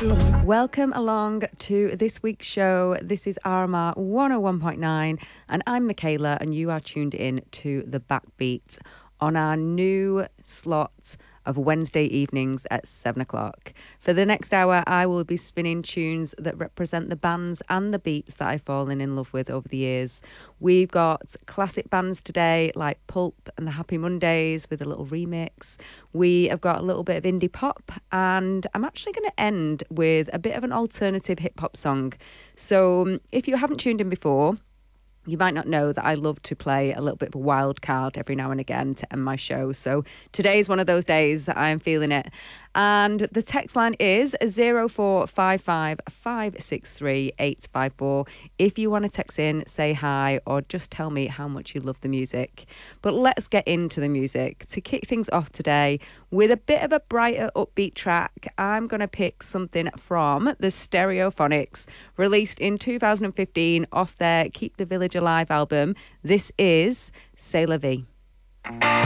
Welcome along to this week's show. This is RMR 101.9 and I'm Michaela and you are tuned in to The Backbeat on our new slot of Wednesday evenings at 7 o'clock. For the next hour, I will be spinning tunes that represent the bands and the beats that I've fallen in love with over the years. We've got classic bands today like Pulp and the Happy Mondays with a little remix. We have got a little bit of indie pop, and I'm actually going to end with a bit of an alternative hip hop song. So if you haven't tuned in before, you might not know that I love to play a little bit of a wild card every now and again to end my show. So today is one of those days that I'm feeling it. And the text line is 0455 563 854. If you want to text in, say hi, or just tell me how much you love the music. But let's get into the music. To kick things off today with a bit of a brighter, upbeat track, I'm going to pick something from the Stereophonics, released in 2015 off their Keep the Village Alive album. This is C'est la vie.